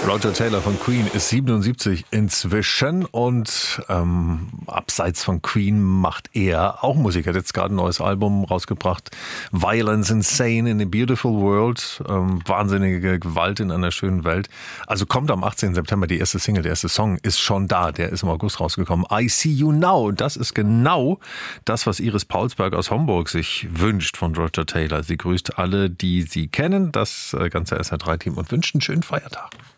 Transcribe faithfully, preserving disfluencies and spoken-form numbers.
Roger Taylor von Queen ist siebenundsiebzig inzwischen und ähm, abseits von Queen macht er auch Musik. Er hat jetzt gerade ein neues Album rausgebracht, Violence Insane in a Beautiful World, ähm, wahnsinnige Gewalt in einer schönen Welt. Also kommt am achtzehnten September die erste Single, der erste Song ist schon da, der ist im August rausgekommen. I See You Now, das ist genau das, was Iris Paulsberg aus Homburg sich wünscht von Roger Taylor. Sie grüßt alle, die sie kennen, das ganze S R drei Team und wünscht einen schönen Feiertag.